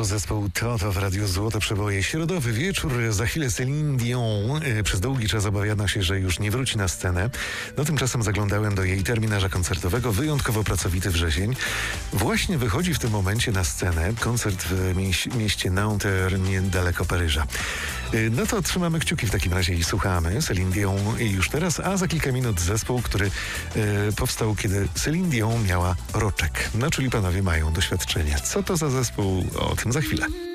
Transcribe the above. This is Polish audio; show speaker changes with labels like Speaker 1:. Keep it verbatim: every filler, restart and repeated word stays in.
Speaker 1: zespół Toto w Radiu Złote Przeboje. Środowy wieczór, za chwilę Céline Dion. Przez długi czas obawiano się, że już nie wróci na scenę. No tymczasem zaglądałem do jej terminarza koncertowego, wyjątkowo pracowity wrzesień. Właśnie wychodzi w tym momencie na scenę koncert w mieś- mieście Nanterre, niedaleko Paryża. No to trzymamy kciuki w takim razie i słuchamy Céline Dion już teraz, a za kilka minut zespół, który e, powstał, kiedy Céline Dion miała roczek. No czyli panowie mają doświadczenie. Co to za zespół? O tym za chwilę.